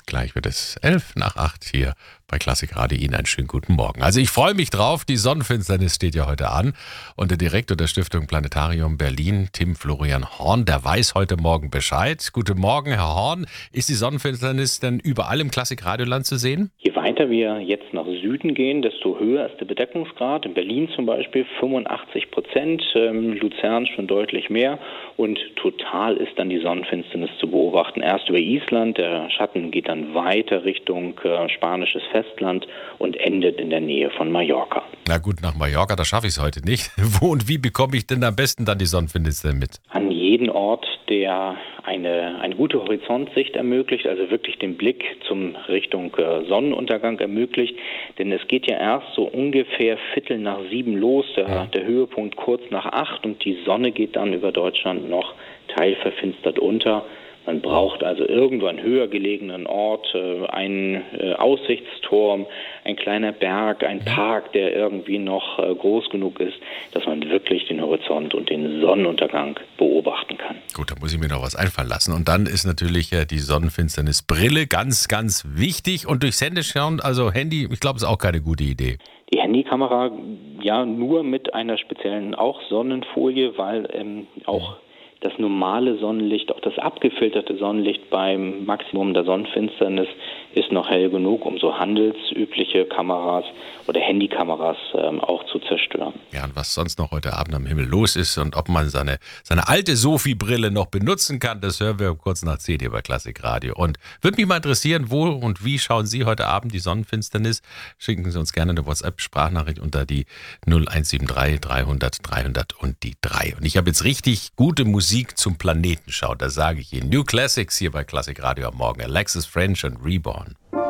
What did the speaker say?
Gleich wird es 7:11 hier bei Klassik Radio. Ihnen einen schönen guten Morgen. Also ich freue mich drauf, die Sonnenfinsternis steht ja heute an und der Direktor der Stiftung Planetarium Berlin, Tim Florian Horn, der weiß heute Morgen Bescheid. Guten Morgen, Herr Horn. Ist die Sonnenfinsternis denn überall im Klassik-Radioland zu sehen? Je weiter wir jetzt nach Süden gehen, desto höher ist der Bedeckungsgrad. In Berlin zum Beispiel 85%, Luzern schon deutlich mehr und total ist dann die Sonnenfinsternis zu beobachten. Erst über Island, der Schatten geht dann weiter Richtung spanisches Festland und endet in der Nähe von Mallorca. Na gut, nach Mallorca, da schaffe ich es heute nicht. Wo und wie bekomme ich denn am besten dann die Sonnenfinsternis mit? An jeden Ort, der eine gute Horizontsicht ermöglicht, also wirklich den Blick zum Richtung Sonnenuntergang ermöglicht. Denn es geht ja erst so ungefähr 6:45 los, der Höhepunkt kurz nach 8 und die Sonne geht dann über Deutschland noch teilverfinstert unter. Man braucht also irgendwo einen höher gelegenen Ort, einen Aussichtsturm, ein kleiner Berg, ein Park, der irgendwie noch groß genug ist, dass man wirklich den Horizont und den Sonnenuntergang beobachten kann. Gut, da muss ich mir noch was einfallen lassen. Und dann ist natürlich die Sonnenfinsternisbrille ganz, ganz wichtig. Und durchs Handy schauen, also Handy, ich glaube, ist auch keine gute Idee. Die Handykamera ja nur mit einer speziellen auch Sonnenfolie, weil auch das normale Sonnenlicht, auch das abgefilterte Sonnenlicht beim Maximum der Sonnenfinsternis ist noch hell genug, um so handelsübliche Kameras oder Handykameras auch zu zerstören. Ja, und was sonst noch heute Abend am Himmel los ist und ob man seine alte Sophie-Brille noch benutzen kann, das hören wir kurz nach 10 hier bei Klassik Radio. Und würde mich mal interessieren, wo und wie schauen Sie heute Abend die Sonnenfinsternis? Schicken Sie uns gerne eine WhatsApp-Sprachnachricht unter die 0173 300 300 und die 3. Und ich habe jetzt richtig gute Musik zum Planetenschau, da sage ich Ihnen. New Classics hier bei Klassik Radio am Morgen. Alexis French und Reborn.